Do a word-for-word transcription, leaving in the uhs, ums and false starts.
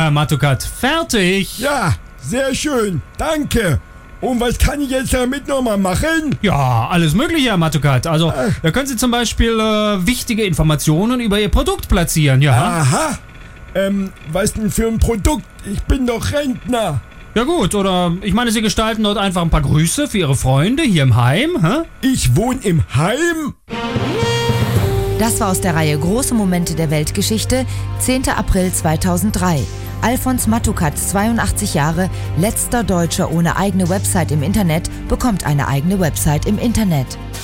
Herr Matukat. Fertig. Ja, sehr schön. Danke. Und was kann ich jetzt damit nochmal machen? Ja, alles mögliche, Herr Matukat. Also, Äh. da können Sie zum Beispiel äh, wichtige Informationen über Ihr Produkt platzieren, ja? Aha. Ähm, was denn für ein Produkt? Ich bin doch Rentner. Ja gut, oder ich meine, Sie gestalten dort einfach ein paar Grüße für Ihre Freunde hier im Heim, hä? Ich wohne im Heim? Das war aus der Reihe Große Momente der Weltgeschichte, zehnter April zweitausenddrei. Alfons Matukat, zweiundachtzig Jahre, letzter Deutscher ohne eigene Website im Internet, bekommt eine eigene Website im Internet.